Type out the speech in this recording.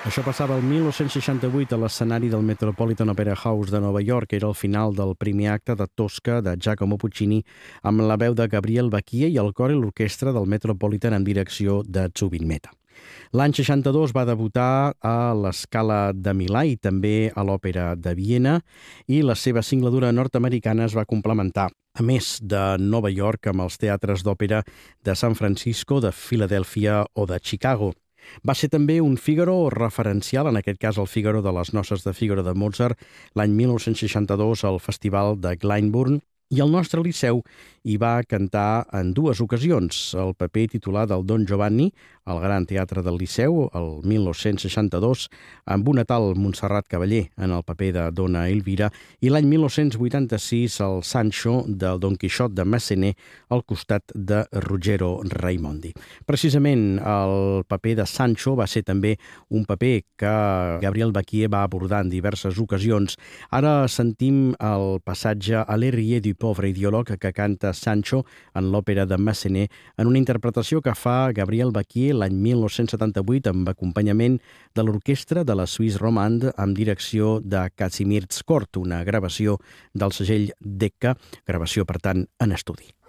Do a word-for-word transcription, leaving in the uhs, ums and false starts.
Això passava el mil nou-cents seixanta-vuit a l'escenari del Metropolitan Opera House de Nova York. Era el final del primer acte de Tosca de Giacomo Puccini amb la veu de Gabriel Bachie i el cor i l'orquestra del Metropolitan en direcció de Zubin Mehta. L'any seixanta-dos va debutar a l'Escala de Milà i també a l'Òpera de Viena i la seva singladura nord-americana es va complementar, a més de Nova York, amb els teatres d'òpera de San Francisco, de Filadèlfia o de Chicago. Va ser també un Fígaro referencial, en aquest cas el Fígaro de les Noces de Fígaro de Mozart, l'any mil nou-cents seixanta-dos al Festival de Glyndebourne, i el nostre Liceu hi va cantar en dues ocasions el paper titular del Don Giovanni, al Gran Teatre del Liceu, el mil nou-cents seixanta-dos, amb una tal Montserrat Cavaller en el paper de Dona Elvira, i l'any mil nou-cents vuitanta-sis el Sancho del Don Quixot de Massenet al costat de Ruggero Raimondi. Precisament el paper de Sancho va ser també un paper que Gabriel Bachie va abordar en diverses ocasions. Ara sentim el passatge a l'Errier du pauvre ideologue que canta Sancho en l'òpera de Massenet en una interpretació que fa Gabriel Bachie l'any mil nou-cents setanta-vuit amb acompanyament de l'orquestra de la Suisse Romande amb direcció de Kazimierz Kort, una gravació del segell Decca, gravació per tant en estudi.